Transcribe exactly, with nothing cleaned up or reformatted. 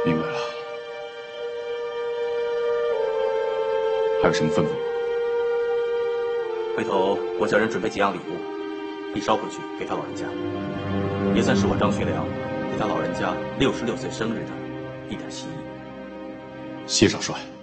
明白了。还有什么吩咐吗？ 回头我叫人准备几样礼物，你捎回去给他老人家，也算是我张学良对他老人家六十六岁生日的一点心意。 谢少帅。